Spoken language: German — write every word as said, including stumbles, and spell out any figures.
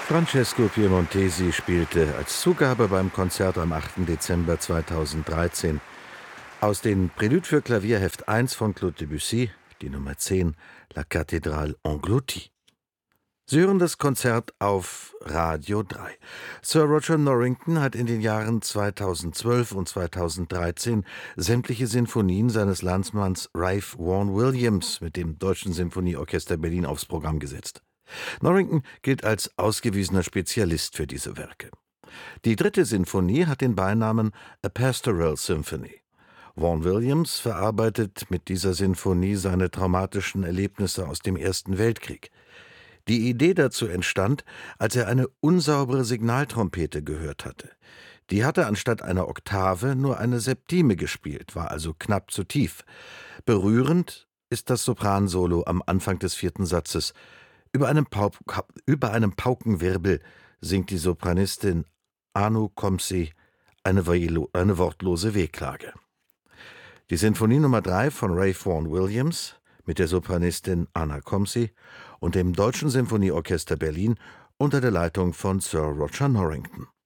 Francesco Piemontesi spielte als Zugabe beim Konzert am achten Dezember zweitausenddreizehn aus den Prélude für Klavier Heft eins von Claude Debussy, die Nummer zehn, La Cathédrale engloutie. Sie hören das Konzert auf Radio drei. Sir Roger Norrington hat in den Jahren zweitausendzwölf und zweitausenddreizehn sämtliche Sinfonien seines Landsmanns Ralph Vaughan Williams mit dem Deutschen Sinfonieorchester Berlin aufs Programm gesetzt. Norrington gilt als ausgewiesener Spezialist für diese Werke. Die dritte Sinfonie hat den Beinamen A Pastoral Symphony. Vaughan Williams verarbeitet mit dieser Sinfonie seine traumatischen Erlebnisse aus dem Ersten Weltkrieg. Die Idee dazu entstand, als er eine unsaubere Signaltrompete gehört hatte. Die hatte anstatt einer Oktave nur eine Septime gespielt, war also knapp zu tief. Berührend ist das Sopransolo am Anfang des vierten Satzes. Über einem, Pau über einem Paukenwirbel singt die Sopranistin Anu Komsi eine, eine wortlose Wehklage. Die Sinfonie Nummer drei von Ralph Vaughan Williams mit der Sopranistin Anna Komsi und dem Deutschen Sinfonieorchester Berlin unter der Leitung von Sir Roger Norrington.